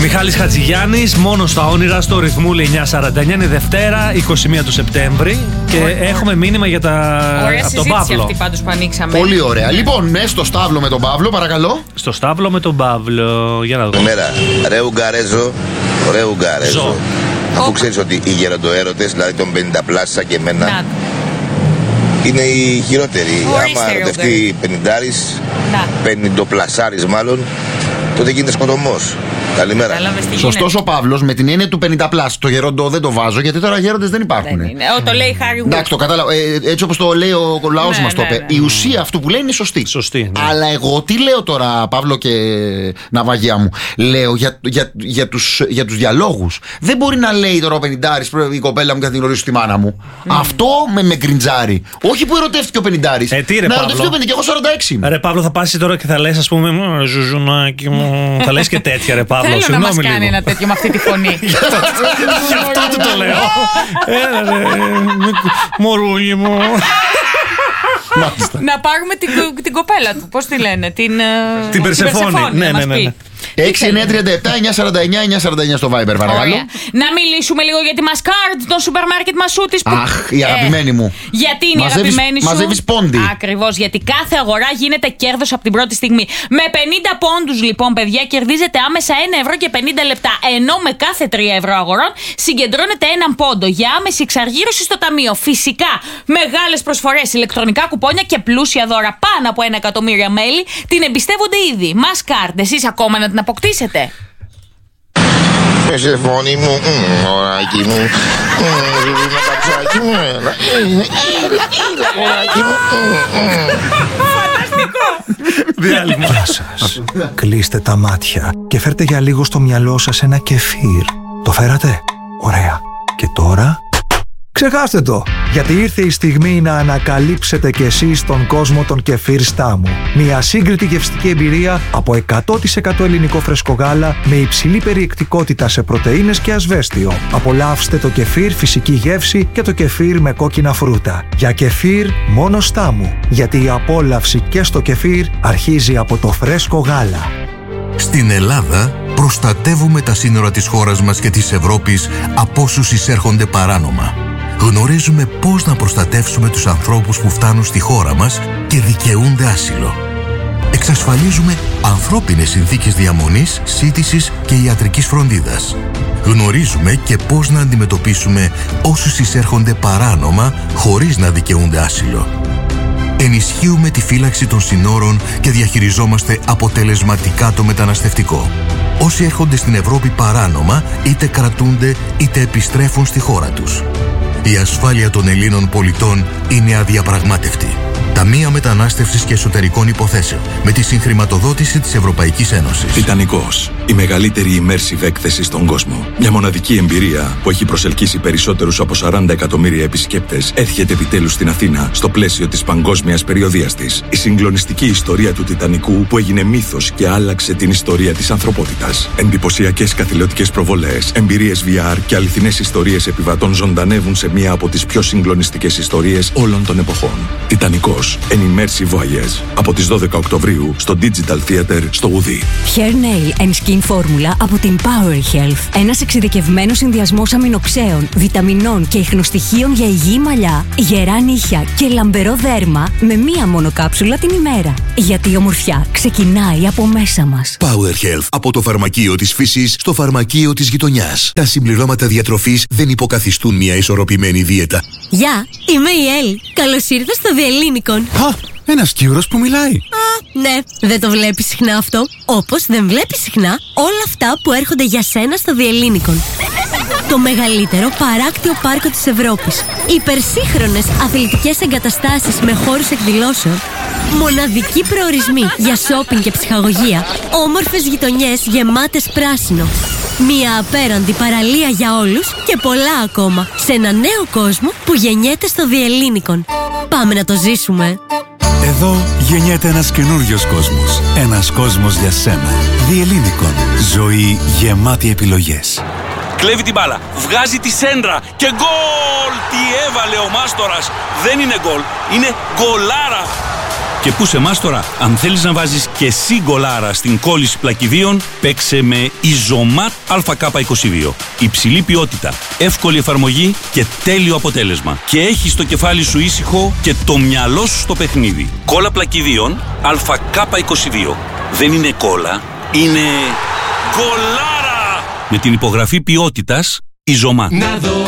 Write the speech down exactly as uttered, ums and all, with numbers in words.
Μιχάλης Χατζηγιάννης, μόνο στα όνειρα, στο Ρυθμούλη εννιά σαράντα εννιά. Είναι Δευτέρα, είκοσι μία του Σεπτέμβρη. Και Ωραία. έχουμε μήνυμα για τα... Ωραία από τον Παύλο. Αυτή πάντως που ανοίξαμε. Πολύ ωραία. Λοιπόν, ναι, στο Σταύλο με τον Παύλο, παρακαλώ. Στο Σταύλο με τον Παύλο. Για να δούμε. Καλημέρα. Ρε Ουγγαρέζο, ρε Ουγγαρέζο. Αφού ξέρεις ότι οι γεροντοέρωτες, δηλαδή τον πενήντα πλάσα και εμένα, να. είναι οι χειρότεροι. Άμα ερωτευτεί πενηντάρης, πενηντοπλασάρης μάλλον, τότε γίνεται σκοτωμός. Καλημέρα. Σωστός ο Παύλος με την έννοια του πενήντα πλάσ. Το γερόντο δεν το βάζω γιατί τώρα γέροντες δεν υπάρχουν. Δεν είναι. Ο, το λέει Χάρι Γουκ. Εντάξει, το κατάλαβα. Ε, έτσι όπως το λέει ο λαός ναι, μας ναι, το είπε. Ναι, ναι. Η ουσία αυτού που λέει είναι σωστή. Σωστή ναι. Αλλά εγώ τι λέω τώρα, Παύλο και ναυαγιά μου. Λέω για, για, για, τους, για τους διαλόγους. Δεν μπορεί να λέει τώρα ο πενηντάρης η κοπέλα μου και θα την γνωρίσω στη μάνα μου. Mm. Αυτό με, με γκριντζάρει. Όχι που ερωτεύτηκε ο πενηντάρης. Ε, τι, ρε, να ερωτευτεί ο πενηντάρης και εγώ σαράντα έξι. Ρε Παύλο, θα πας τώρα και θα λες, ας πούμε, ζουζουνάκι μου. Θα λες και τέτοια, ρε Παύλο. Θέλω να μας κάνει ένα τέτοιο με αυτή τη φωνή. Γι' αυτό του το λέω. Έλα ρε, μωρούλι μου. Να πάρουμε την κοπέλα του, πώς τη λένε, την Περσεφόνη. Ναι, ναι, ναι. έξι εννιά τριάντα επτά εννιά σαράντα εννιά εννιά σαράντα εννιά στο Viber, παρακαλώ. Να μιλήσουμε λίγο για τη μασκάρτ των σούπερ μάρκετ Μασούτης. Που... Αχ, η αγαπημένη ε, μου. Γιατί είναι μαζεύεις, η αγαπημένη σου. Μαζεύεις πόντι. Ακριβώς, γιατί κάθε αγορά γίνεται κέρδος από την πρώτη στιγμή. Με πενήντα πόντους λοιπόν, παιδιά, κερδίζετε άμεσα ένα ευρώ και πενήντα λεπτά. Ενώ με κάθε τρία ευρώ αγορών συγκεντρώνετε έναν πόντο για άμεση εξαργύρωση στο ταμείο. Φυσικά, μεγάλες προσφορές, ηλεκτρονικά κουπόνια και πλούσια δώρα. Πάνω από ένα εκατομμύρια μέλη την εμπιστεύονται ήδη. Μασκάρτ, εσείς ακόμα να την αποκτήσετε. Είσαι φωνή μου, μωράκι μου, με καψάκι μου, μωράκι μου. Φανταστικό. Διάλειμμα σας. Κλείστε τα μάτια και φέρτε για λίγο στο μυαλό σας ένα κεφίρ. Το φέρατε? Ωραία. Και τώρα... ξεχάστε το, γιατί ήρθε η στιγμή να ανακαλύψετε κι εσείς τον κόσμο των κεφίρ Στάμου. Μια σύγκριτη γευστική εμπειρία από εκατό τοις εκατό ελληνικό φρεσκογάλα με υψηλή περιεκτικότητα σε πρωτεΐνες και ασβέστιο. Απολαύστε το κεφίρ φυσική γεύση και το κεφίρ με κόκκινα φρούτα. Για κεφίρ μόνο Στάμου, γιατί η απόλαυση και στο κεφίρ αρχίζει από το φρέσκο γάλα. Στην Ελλάδα προστατεύουμε τα σύνορα της χώρας μας και της Ευρώπης από όσους εισέρχονται παράνομα. Γνωρίζουμε πώς να προστατεύσουμε τους ανθρώπους που φτάνουν στη χώρα μας και δικαιούνται άσυλο. Εξασφαλίζουμε ανθρώπινες συνθήκες διαμονής, σύντησης και ιατρικής φροντίδας. Γνωρίζουμε και πώς να αντιμετωπίσουμε όσους εισέρχονται παράνομα χωρίς να δικαιούνται άσυλο. Ενισχύουμε τη φύλαξη των συνόρων και διαχειριζόμαστε αποτελεσματικά το μεταναστευτικό. Όσοι έρχονται στην Ευρώπη παράνομα, είτε κρατούνται είτε επιστρέφουν στη χώρα τους. Η ασφάλεια των Ελλήνων πολιτών είναι αδιαπραγμάτευτη. Ταμεία Μετανάστευσης και Εσωτερικών Υποθέσεων με τη συγχρηματοδότηση της Ευρωπαϊκής Ένωσης. Τιτανικός. Η μεγαλύτερη immersive έκθεση στον κόσμο. Μια μοναδική εμπειρία που έχει προσελκύσει περισσότερους από σαράντα εκατομμύρια επισκέπτες έρχεται επιτέλους στην Αθήνα στο πλαίσιο της παγκόσμιας περιοδείας της. Η συγκλονιστική ιστορία του Τιτανικού που έγινε μύθος και άλλαξε την ιστορία της ανθρωπότητας. Εντυπωσιακές καθηλωτικές προβολές, εμπειρίες βι αρ και αληθινές ιστορίες επιβατών ζωντανεύουν σε μία από τις πιο συγκλονιστικές ιστορίες όλων των εποχών. Τιτανικός. An Immersive Voyage από τις δώδεκα Οκτωβρίου στο Digital Theater στο Ουδί. Hair Nail and Skin Formula από την Power Health. Ένας εξειδικευμένος συνδυασμός αμινοξέων, βιταμινών και ιχνοστοιχείων για υγιή μαλλιά, γερά νύχια και λαμπερό δέρμα με μία μόνο κάψουλα την ημέρα. Γιατί η ομορφιά ξεκινάει από μέσα μας. Power Health από το φαρμακείο της φύσης στο φαρμακείο της γειτονιάς. Τα συμπληρώματα διατροφής δεν υποκαθιστούν μια ισορροπημένη δίαιτα. Γεια, είμαι η Έλλη. Καλώς ήρθες στο Διελλήνικον. Α, ένας Κύρος που μιλάει. Α, ναι, δεν το βλέπεις συχνά αυτό. Όπως δεν βλέπεις συχνά όλα αυτά που έρχονται για σένα στο Διελλήνικον. Το μεγαλύτερο παράκτιο πάρκο της Ευρώπης. Υπερσύγχρονες αθλητικές εγκαταστάσεις με χώρους εκδηλώσεων. Μοναδικοί προορισμοί για σόπινγκ και ψυχαγωγία. Όμορφες γειτονιές γεμάτες πράσινο. Μια απέραντη παραλία για όλους και πολλά ακόμα. Σε ένα νέο κόσμο που γεννιέται στο Διελλήνικον. Πάμε να το ζήσουμε. Εδώ γεννιέται ένας καινούριος κόσμος. Ένας κόσμος για σένα. Διελλήνικον. Ζωή γεμάτη επιλογές. Κλέβει την μπάλα, βγάζει τη σέντρα και γκολ! Τι έβαλε ο Μάστορας! Δεν είναι γκολ, είναι γκολάρα! Και πού σε εμάς τώρα, αν θέλεις να βάζεις και εσύ γκολάρα στην κόλληση πλακιδίων, παίξε με Ιζωμάτ Α Κ είκοσι δύο. Υψηλή ποιότητα, εύκολη εφαρμογή και τέλειο αποτέλεσμα. Και έχεις το κεφάλι σου ήσυχο και το μυαλό σου στο παιχνίδι. Κόλλα πλακιδίων Α Κ είκοσι δύο. Δεν είναι κόλλα, είναι γκολάρα! Με την υπογραφή ποιότητας Ιζωμάτ.